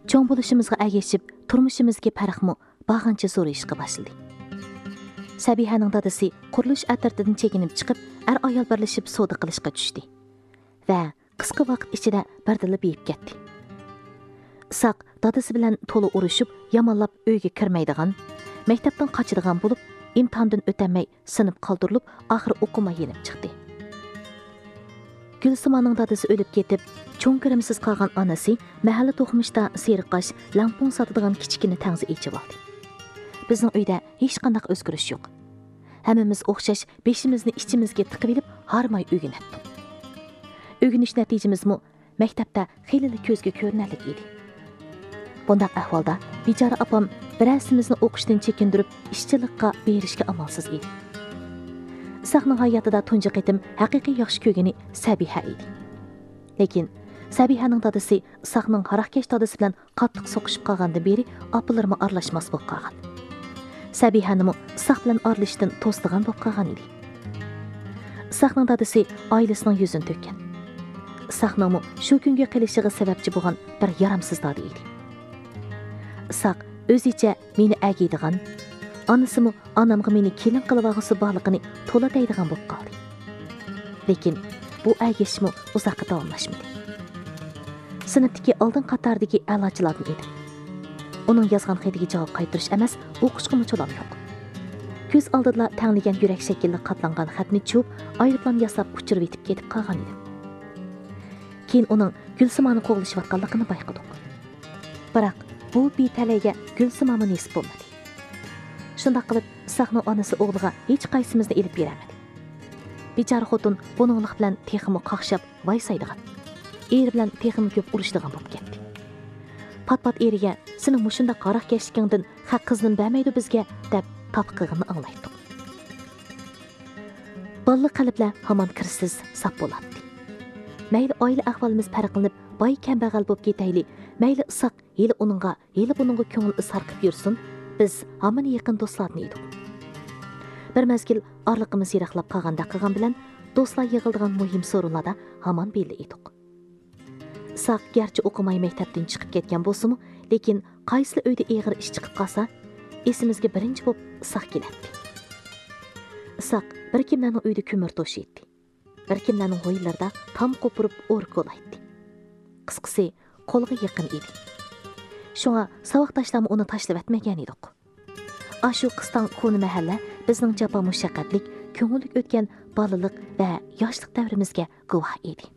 cho'ng bo'lishimizga agashib, turmushimizga farqmi bag'ancha so'rayishga boshladi. Sabihaning dadasi qurilish atratidan chekinib chiqib, ayol birlashib savdo qilishga tushdi va qisqa vaqt ichida birdila beyib ketdi. Isoq dadasi bilan to'la urushib, yomonlab uyga kirmaydigan, maktabdan qochadigan bo'lib, imtihondan o'tolmay sinib qoldirilib, oxiri o'qimay yenib chiqdi. Gulsimoning dadasi o'lib ketib, cho'ng kirimsiz qolgan onasi mahalla to'qmishda seriqash, lampon sotadigan kichkina tangzi ichib oldi. Bizning uyda hech qanday o'zgarish yo'q. Hammamiz o'xshash beshimizni ichimizga tiqib olib, harmay o'rganatdik. O'rganish natijamizmi maktabda xilili ko'zga ko'rinarli edi. Bunday ahvolda bechora opam birasimizni o'qishdan chekindirib, ishchilikqa berishga amalsiz edi. Isoqning hayotida tunji qitim haqiqiy yaxshi ko'rgani Sabiha edi. Lekin Sabihaning dadasi Isoqning harakatkash dadasi bilan qattiq so'qishib qolgandan beri opalarma aralashmas bo'lib qolgan. Sabihanimi Isoq bilan aralashishdan to'sdigan bo'lib qolgan edi. Isoqning dadasi oilasining yuzini to'kkan. Isoqning shu kunga qilishiga sababchi bo'lgan bir yaramsiz dodi edi. Isoq o'zicha meni agiydigan, onasimi onamga meni kelin qilib olg'isi borligini to'la deydigan bo'lib qoldi. Lekin bu agishmi uzoqqa davomlashmadi. Sinfdagi oldin qatordagi a'lochilardan edi. Uning yozgan xatiga javob qaytarish emas, o'qishga mucholam yo'q. Ko'z oldida tanlagan yurak shaklli qatlangan xatni chub, aeroplan yasab uchirib yetib ketib qolgan edi. Keyin uning Gulsimoni qo'g'lashayotganligini bayqadik. Biroq bu betalayga Gulsimoni nisb bo'lmadi. Shunday qilib, Isoqning onasi o'g'liga hech qaysimizni elib bermadi. Bechora xotin buninglik bilan texmi qaqshab vaysaydigan. Eri bilan texmi ko'p urushdigan bo'lib ketdi. Pat-pat eriga "Sening mushunda qaraq kashligingdan haq qizni bermaydi bizga" deb tapqig'ini anglaydi. Balli qalblar hamon kirsiz sap bo'ladi. Mayli oila ahvolimiz farqlanib, boy kambag'al bo'lib ketayli, mayli Isoq yili uningga, yili buningga ko'ngil izhor qilib yursin, biz hamon yaqin do'stlarni edik. Bir mezgil orliqimiz yiroqlab qolganda qilgan bilan do'stlar yig'ildigan muhim so'rinlarda hamon belli edik. Isoq garchi o'qimay maktabdan chiqib ketgan bo'lsa-mu, lekin qaysi uyda eg'ir ish chiqib qolsa, esimizga birinchi bo'lib Isoq keladi. Isoq bir kimlarning uyda ko'mir to'shiydi. Bir kimlarning hoyillarda tam qo'pirib o'rkolaydi. Qisqasi, qo'lga yaqin edi. Shunga savoqdashlarni uni tashlab etmagan edik. Ashu qistan koni mahalla bizning jafo mushaqqatlik, ko'ngillik o'tgan bolalik va yoshlik davrimizga guvoh edi.